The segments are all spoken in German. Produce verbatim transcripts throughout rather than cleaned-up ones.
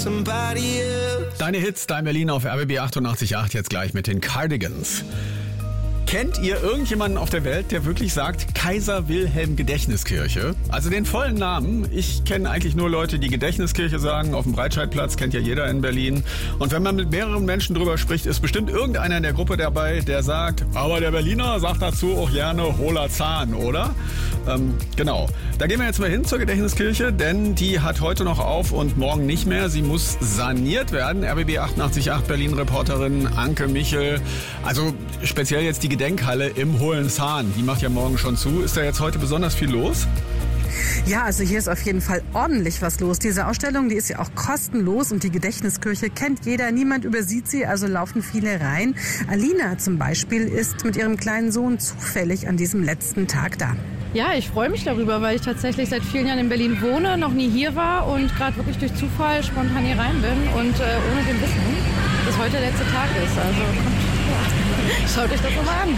Deine Hits, dein Berlin auf R B B achtundachtzig Komma acht, jetzt gleich mit den Cardigans. Kennt ihr irgendjemanden auf der Welt, der wirklich sagt Kaiser Wilhelm Gedächtniskirche? Also den vollen Namen. Ich kenne eigentlich nur Leute, die Gedächtniskirche sagen. Auf dem Breitscheidplatz kennt ja jeder in Berlin. Und wenn man mit mehreren Menschen drüber spricht, ist bestimmt irgendeiner in der Gruppe dabei, der sagt, aber der Berliner sagt dazu auch gerne hohler Zahn, oder? Ähm, genau. Da gehen wir jetzt mal hin zur Gedächtniskirche, denn die hat heute noch auf und morgen nicht mehr. Sie muss saniert werden. R B B achtundachtzig Komma acht Berlin-Reporterin Anke Michel. Also speziell jetzt die Gedenkhalle im Hohlenzahn. Die macht ja morgen schon zu. Ist da jetzt heute besonders viel los? Ja, also hier ist auf jeden Fall ordentlich was los. Diese Ausstellung, die ist ja auch kostenlos und die Gedächtniskirche kennt jeder. Niemand übersieht sie, also laufen viele rein. Alina zum Beispiel ist mit ihrem kleinen Sohn zufällig an diesem letzten Tag da. Ja, ich freue mich darüber, weil ich tatsächlich seit vielen Jahren in Berlin wohne, noch nie hier war und gerade wirklich durch Zufall spontan hier rein bin und äh, ohne dem Wissen, dass heute der letzte Tag ist. Also kommt, ja, schaut euch das doch mal an.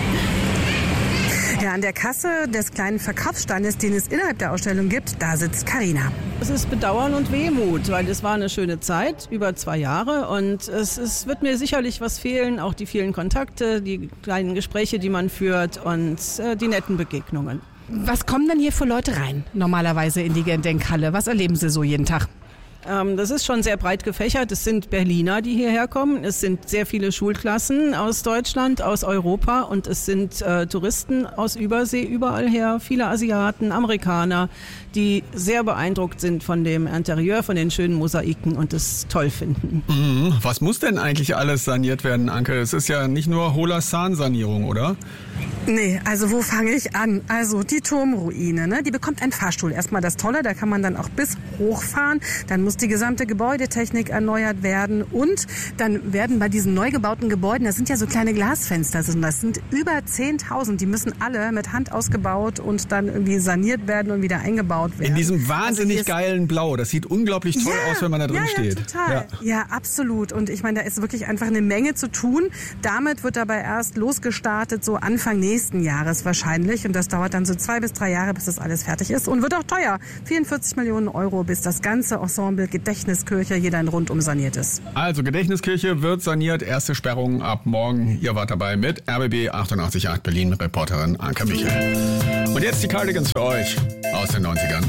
Ja, an der Kasse des kleinen Verkaufsstandes, den es innerhalb der Ausstellung gibt, da sitzt Carina. Es ist Bedauern und Wehmut, weil es war eine schöne Zeit, über zwei Jahre. Und es, es wird mir sicherlich was fehlen, auch die vielen Kontakte, die kleinen Gespräche, die man führt und äh, die netten Begegnungen. Was kommen denn hier für Leute rein, normalerweise in die Gedenkhalle? Was erleben Sie so jeden Tag? Das ist schon sehr breit gefächert. Es sind Berliner, die hierher kommen. Es sind sehr viele Schulklassen aus Deutschland, aus Europa und es sind äh, Touristen aus Übersee, überall her. Viele Asiaten, Amerikaner, die sehr beeindruckt sind von dem Interieur, von den schönen Mosaiken und es toll finden. Mhm. Was muss denn eigentlich alles saniert werden, Anke? Es ist ja nicht nur hohler Zahn-Sanierung, oder? Nee, also wo fange ich an? Also die Turmruine, ne? Die bekommt einen Fahrstuhl. Erstmal das Tolle, da kann man dann auch bis hochfahren. Dann muss die gesamte Gebäudetechnik erneuert werden und dann werden bei diesen neu gebauten Gebäuden, das sind ja so kleine Glasfenster, das sind über zehntausend, die müssen alle mit Hand ausgebaut und dann irgendwie saniert werden und wieder eingebaut werden. In diesem wahnsinnig also geilen Blau, das sieht unglaublich toll ja, aus, wenn man da drin ja, ja, steht. Total. Ja, total. Ja, absolut. Und ich meine, da ist wirklich einfach eine Menge zu tun. Damit wird dabei erst losgestartet, so Anfang nächsten Jahres wahrscheinlich. Und das dauert dann so zwei bis drei Jahre, bis das alles fertig ist und wird auch teuer. vierundvierzig Millionen Euro, bis das ganze Ensemble Gedächtniskirche hier dann rundum saniert ist. Also Gedächtniskirche wird saniert, erste Sperrung ab morgen. Ihr wart dabei mit R B B achtundachtzig Komma acht Berlin, Reporterin Anke Michel. Und jetzt die Cardigans für euch aus den neunzigern.